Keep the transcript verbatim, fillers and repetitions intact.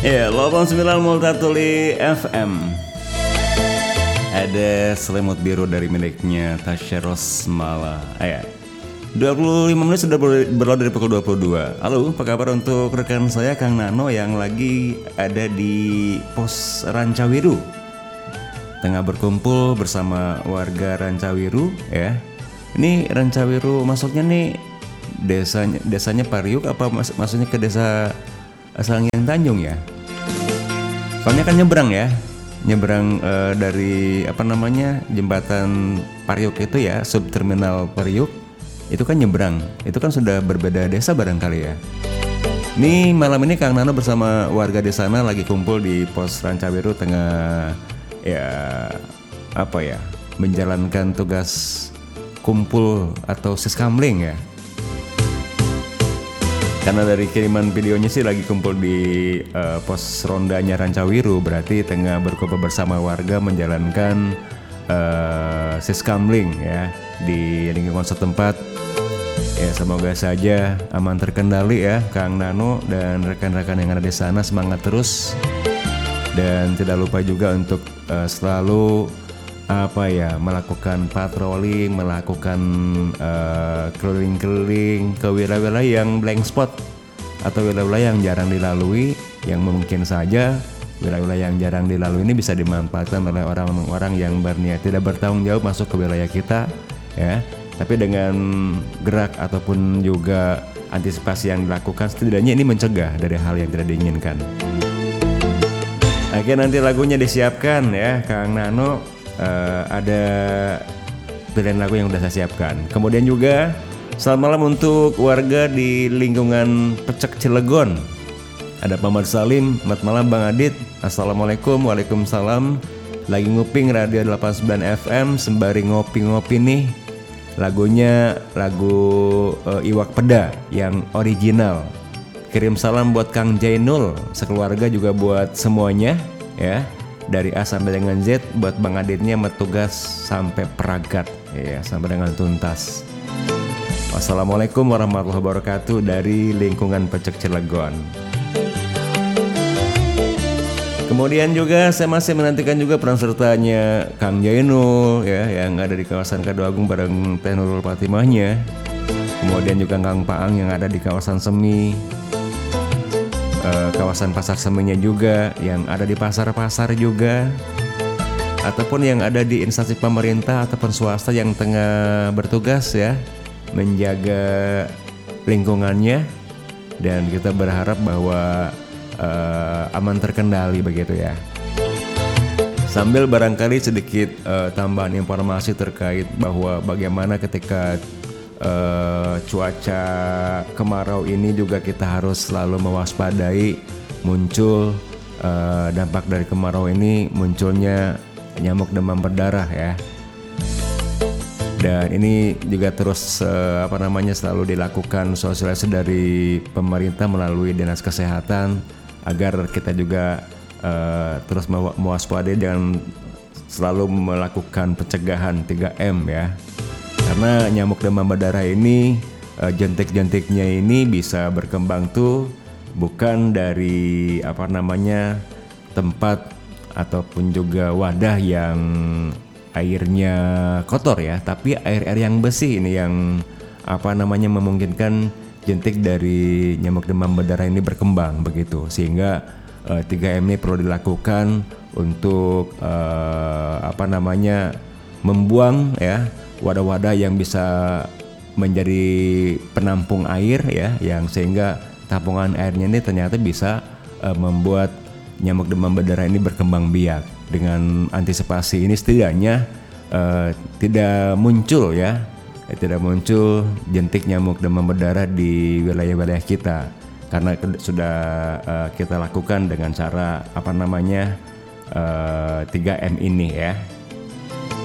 Ya, delapan puluh sembilan Multatuli F M. Ada selimut biru dari miliknya Tasya Rosmala. Ayah. dua puluh lima menit sudah berlalu dari pukul dua puluh dua. Halo, apa kabar untuk rekan saya Kang Nano yang lagi ada di pos Rancawiru, tengah berkumpul bersama warga Rancawiru ya. Ini Rancawiru masuknya nih desanya desanya Pariuk apa mas, maksudnya ke desa Sangiang Tanjung ya? Soalnya kan nyebrang ya, nyebrang uh, dari apa namanya jembatan Pariuk itu ya, subterminal Pariuk itu kan nyebrang, itu kan sudah berbeda desa barangkali ya. Nih malam ini Kang Nano bersama warga di sana lagi kumpul di pos Rancawiru tengah ya apa ya menjalankan tugas kumpul atau siskamling ya. Karena dari kiriman videonya sih lagi kumpul di uh, pos rondanya Rancawiru, berarti tengah berkumpul bersama warga menjalankan uh, siskamling ya di lingkungan setempat. Ya semoga saja aman terkendali ya Kang Nano dan rekan-rekan yang ada di sana, semangat terus. Dan tidak lupa juga untuk uh, selalu apa ya melakukan patroli, melakukan uh, keliling-keliling ke wilayah-wilayah yang blank spot atau wilayah-wilayah yang jarang dilalui, yang mungkin saja wilayah-wilayah yang jarang dilalui ini bisa dimanfaatkan oleh orang-orang yang berniat tidak bertanggung jawab masuk ke wilayah kita ya. Tapi dengan gerak ataupun juga antisipasi yang dilakukan, setidaknya ini mencegah dari hal yang tidak diinginkan. Oke, nanti lagunya disiapkan ya Kang Nano, uh, ada pilihan lagu yang sudah saya siapkan. Kemudian juga selamat malam untuk warga di lingkungan Pecek Cilegon. Ada Muhammad Salim, selamat malam Bang Adit. Assalamualaikum, waalaikumsalam. Lagi nguping radio delapan puluh sembilan F M sembari ngopi-ngopi nih. Lagunya lagu uh, Iwak Peda yang original. Kirim salam buat Kang Jainul, sekeluarga juga buat semuanya ya. Dari A sampai dengan Z, buat Bang Aditnya metugas sampai peragat ya, sampai dengan tuntas. Wassalamualaikum warahmatullahi wabarakatuh dari lingkungan Pecek Cilegon. Kemudian juga saya masih menantikan juga peran sertanya Kang Jainul ya yang ada di kawasan Kadoagung bareng Teh Nurul Fatimahnya. Kemudian juga Kang Paang yang ada di kawasan Semi, eh, kawasan Pasar Seminya juga, yang ada di pasar-pasar juga, ataupun yang ada di instansi pemerintah ataupun swasta yang tengah bertugas ya menjaga lingkungannya, dan kita berharap bahwa Uh, aman terkendali begitu ya. Sambil barangkali sedikit uh, tambahan informasi terkait bahwa bagaimana ketika uh, cuaca kemarau ini juga kita harus selalu mewaspadai muncul uh, dampak dari kemarau ini, munculnya nyamuk demam berdarah ya. Dan ini juga terus uh, apa namanya selalu dilakukan sosialisasi dari pemerintah melalui Dinas Kesehatan, agar kita juga uh, terus mewaspadai dan selalu melakukan pencegahan tiga M ya. Karena nyamuk demam berdarah ini uh, jentik-jentiknya ini bisa berkembang tuh bukan dari apa namanya tempat ataupun juga wadah yang airnya kotor ya, tapi air-air yang bersih ini yang apa namanya memungkinkan jentik dari nyamuk demam berdarah ini berkembang begitu, sehingga uh, tiga M ini perlu dilakukan untuk uh, apa namanya membuang ya wadah-wadah yang bisa menjadi penampung air ya, yang sehingga tampungan airnya ini ternyata bisa uh, membuat nyamuk demam berdarah ini berkembang biak. Dengan antisipasi ini setidaknya uh, tidak muncul ya tidak muncul jentik nyamuk demam berdarah di wilayah-wilayah kita, karena sudah uh, kita lakukan dengan cara apa namanya uh, tiga M ini ya.